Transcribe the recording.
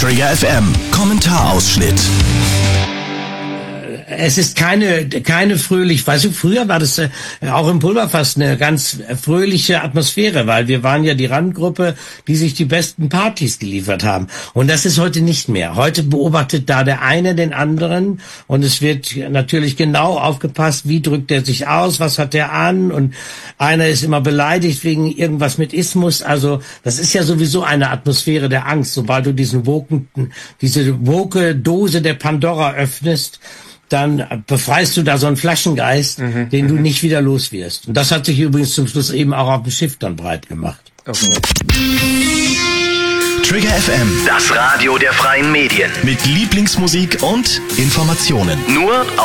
Trigger FM Kommentarausschnitt. Es ist keine fröhlich, weißt du, früher war das auch im Pulverfass eine ganz fröhliche Atmosphäre, weil wir waren ja die Randgruppe, die sich die besten Partys geliefert haben. Und das ist heute nicht mehr. Heute beobachtet da der eine den anderen und es wird natürlich genau aufgepasst, wie drückt er sich aus, was hat er an, und einer ist immer beleidigt wegen irgendwas mit Ismus. Also das ist ja sowieso eine Atmosphäre der Angst. Sobald du diese woke Dose der Pandora öffnest, dann befreist du da so einen Flaschengeist, den du nicht wieder los wirst. Und das hat sich übrigens zum Schluss eben auch auf dem Schiff dann breit gemacht. Okay. Trigger FM, Das Radio der freien Medien. mit Lieblingsmusik und Informationen. Nur